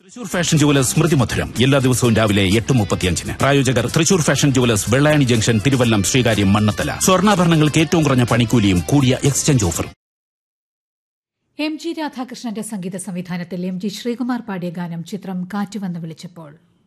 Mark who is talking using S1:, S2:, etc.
S1: Thrissur fashion jewellers സ്മൃതി മധുരം എല്ലാ ദിവസവും രാവിലെ 8:35. പ്രായോജകർ Thrissur fashion jewellers Vellayani junction, Thiruvallam, Sreekaryam, Mannathala. സ്വർണ്ണാഭരണങ്ങൾക്ക് ഏറ്റവും കുറഞ്ഞ പണിക്കൂലിയും കൂടിയ എക്സ്ചേഞ്ച് ഓഫർ.
S2: എം ജി രാധാകൃഷ്ണന്റെ സംഗീത സംവിധാനത്തിൽ എം ജി ശ്രീകുമാർ പാടിയ ഗാനം ചിത്രം കാറ്റുവന്ന് വിളിച്ചപ്പോൾ.